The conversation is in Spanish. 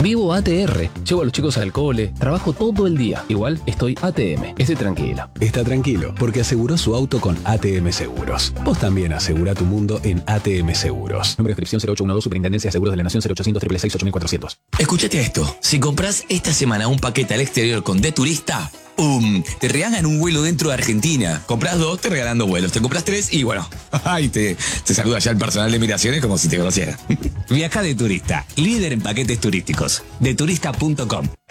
Vivo ATR. Llevo a los chicos al cole. Trabajo todo el día. Igual estoy ATM. Estoy tranquilo. Está tranquilo, porque aseguró su auto con ATM Seguros. Vos también asegura tu mundo en ATM Seguros. Número de inscripción 0812, Superintendencia de Seguros de la Nación 0800 666 8400. Escúchate esto. Si compras esta semana un paquete al exterior con De Turista, te regalan un vuelo dentro de Argentina. Compras 2, te regalan 2 vuelos. Te compras 3 y bueno, ay, te saluda ya el personal de migraciones como si te conociera. Viaja De Turista, líder en paquetes turísticos. Deturista.com.